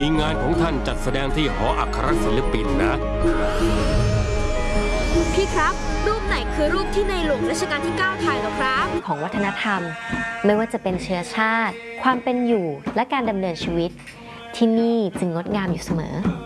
มีงานของท่านจัดแสดงที่หออัครศิลปินนะพี่ครับรูปไหนคือรูปที่ในหลวงรัชกาลที่ 9 ถ่ายเหรอครับของวัฒนธรรมไม่ว่าจะเป็นเชื้อชาติความเป็นอยู่และการดำเนินชีวิตที่นี่จึงงดงามอยู่เสมอ